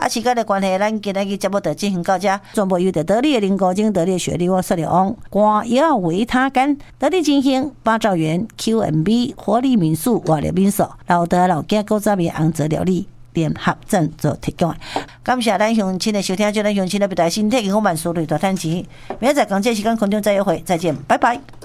时间的关系，咱今日节目就进行到这。全部由得力的林国精、得力的雪莉，我说了王光耀维他干、得力金星、八兆元 QMB 活力民宿、活力民宿、老德老家古早味红泽料理联合赞助提供。感谢咱乡亲的收听，祝咱乡亲的别大身体健康万事如意大赚钱。明仔载港这时间空中再约会，再见，拜拜。